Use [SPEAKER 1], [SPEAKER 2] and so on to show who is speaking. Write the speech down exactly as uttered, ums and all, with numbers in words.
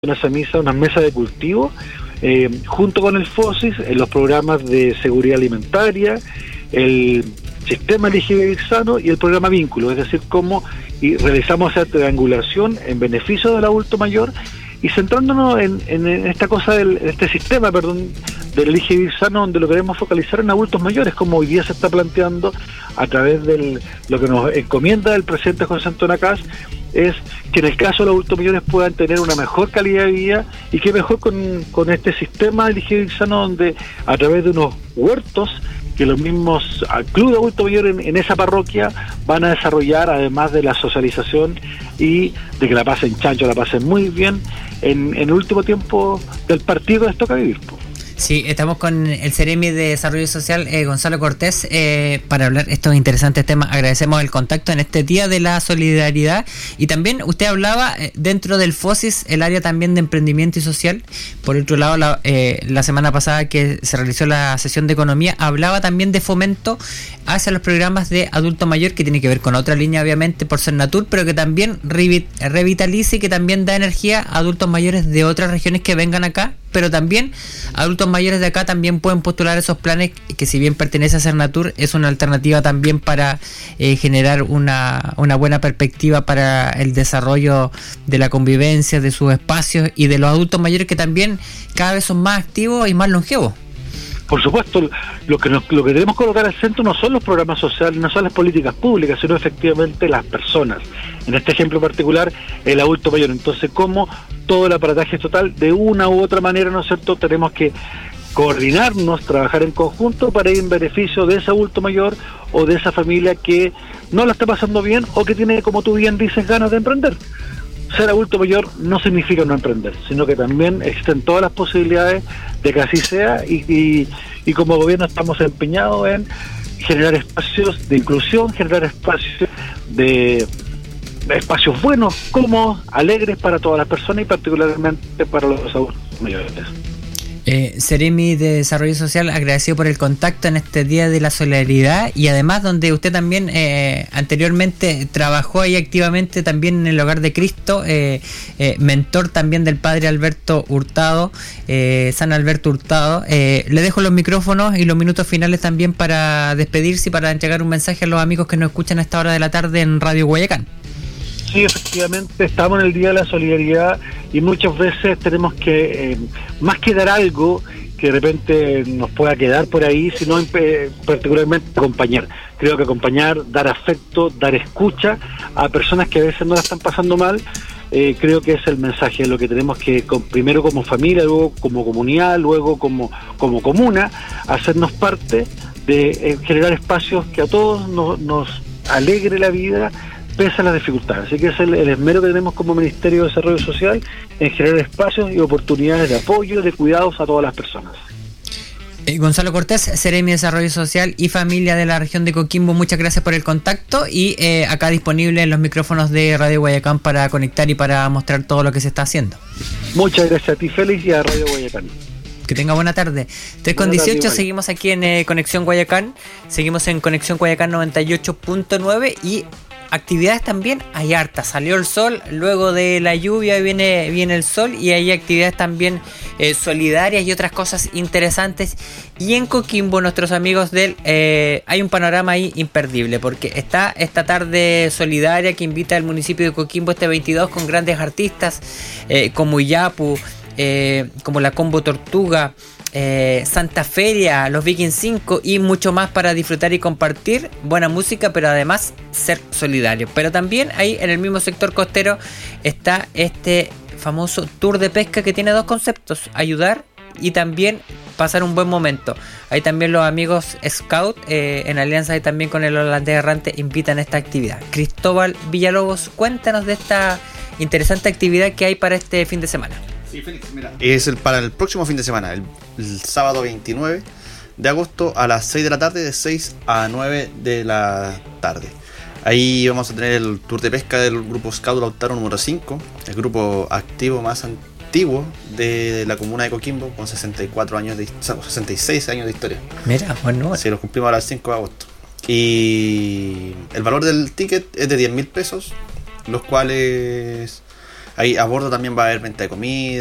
[SPEAKER 1] una mesa, unas mesas de cultivo, eh, junto con el FOSIS, en los programas de seguridad alimentaria, el sistema Elige Vivir Sano y el programa Vínculo, es decir, cómo y realizamos esa triangulación en beneficio del adulto mayor y centrándonos en, en esta cosa, del este sistema, perdón, del Elige Vivir Sano, donde lo queremos focalizar en adultos mayores, como hoy día se está planteando a través de lo que nos encomienda el presidente José Antonio Kast, es que en el caso de los adultos mayores puedan tener una mejor calidad de vida y que mejor con, con este sistema Elige Vivir Sano, donde a través de unos huertos que los mismos clubes de adultos mayores en, en esa parroquia van a desarrollar, además de la socialización y de que la pasen chancho, la pasen muy bien en, en el último tiempo del partido que les toca vivir.
[SPEAKER 2] Sí, estamos con el Seremi de Desarrollo Social, eh, Gonzalo Cortés, eh, para hablar estos interesantes temas. Agradecemos el contacto en este Día de la Solidaridad. Y también usted hablaba eh, dentro del FOSIS, el área también de emprendimiento y social. Por otro lado, la, eh, la semana pasada que se realizó la sesión de economía, hablaba también de fomento hacia los programas de adulto mayor, que tiene que ver con otra línea, obviamente, por ser Natur, pero que también revitalice y que también da energía a adultos mayores de otras regiones que vengan acá, pero también adultos mayores de acá también pueden postular esos planes que, si bien pertenece a Cernatur, es una alternativa también para eh, generar una, una buena perspectiva para el desarrollo de la convivencia, de sus espacios y de los adultos mayores, que también cada vez son más activos y más longevos.
[SPEAKER 1] Por supuesto, lo que nos, lo que debemos colocar al centro no son los programas sociales, no son las políticas públicas, sino efectivamente las personas. En este ejemplo particular, el adulto mayor. Entonces, como todo el aparataje total, de una u otra manera, ¿no es cierto?, tenemos que coordinarnos, trabajar en conjunto para ir en beneficio de ese adulto mayor o de esa familia que no la está pasando bien o que tiene, como tú bien dices, ganas de emprender. Ser adulto mayor no significa no emprender, sino que también existen todas las posibilidades de que así sea y, y, y como gobierno estamos empeñados en generar espacios de inclusión, generar espacios de, de espacios buenos, cómodos, alegres para todas las personas y particularmente para los adultos mayores.
[SPEAKER 2] Eh, Seremi de Desarrollo Social, agradecido por el contacto en este Día de la Solidaridad, y además donde usted también eh, anteriormente trabajó ahí activamente también en el Hogar de Cristo, eh, eh, mentor también del padre Alberto Hurtado, eh, San Alberto Hurtado. Eh, le dejo los micrófonos y los minutos finales también para despedirse y para entregar un mensaje a los amigos que nos escuchan a esta hora de la tarde en Radio Guayacán.
[SPEAKER 1] Sí, efectivamente, estamos en el Día de la Solidaridad y muchas veces tenemos que, eh, más que dar algo que de repente nos pueda quedar por ahí, sino eh, particularmente acompañar. Creo que acompañar, dar afecto, dar escucha a personas que a veces no la están pasando mal, eh, creo que es el mensaje, lo que tenemos que, con, primero como familia, luego como comunidad, luego como, como comuna, hacernos parte de eh, generar espacios que a todos nos, nos alegre la vida, pese a las dificultades. Así que es el, el esmero que tenemos como Ministerio de Desarrollo Social en generar espacios y oportunidades de apoyo, de cuidados a todas las personas.
[SPEAKER 2] Eh, Gonzalo Cortés, Seremi de Desarrollo Social y Familia de la región de Coquimbo, muchas gracias por el contacto y eh, acá disponible en los micrófonos de Radio Guayacán para conectar y para mostrar todo lo que se está haciendo.
[SPEAKER 1] Muchas gracias a ti, Félix, y a Radio Guayacán.
[SPEAKER 2] Que tenga buena tarde. tres con dieciocho, seguimos aquí en eh, Conexión Guayacán, seguimos en Conexión Guayacán noventa y ocho punto nueve y actividades también hay hartas. Salió el sol, luego de la lluvia viene, viene el sol y hay actividades también eh, solidarias y otras cosas interesantes. Y en Coquimbo, nuestros amigos del eh, hay un panorama ahí imperdible, porque está esta tarde solidaria que invita al municipio de Coquimbo este veintidós con grandes artistas eh, como Iyapu, eh, como la Combo Tortuga, Eh, Santa Feria, los Vikings cinco y mucho más para disfrutar y compartir buena música, pero además ser solidario. Pero también ahí en el mismo sector costero está este famoso tour de pesca que tiene dos conceptos: ayudar y también pasar un buen momento. Ahí también los amigos Scout eh, en alianza y también con el Holandés Errante invitan a esta actividad. Cristóbal Villalobos, cuéntanos de esta interesante actividad que hay para este fin de semana.
[SPEAKER 3] Sí, Félix, mira, es el, para el próximo fin de semana, el, el sábado veintinueve de agosto a las seis de la tarde, de seis a nueve de la tarde. Ahí vamos a tener el tour de pesca del grupo Scout Lautaro número cinco, el grupo activo más antiguo de la comuna de Coquimbo, con sesenta y cuatro años de, sesenta y seis años de historia.
[SPEAKER 2] Mira, bueno.
[SPEAKER 3] Sí, los cumplimos ahora el cinco de agosto. Y el valor del ticket es de diez mil pesos, los cuales Ahí a bordo también va a haber venta de comida.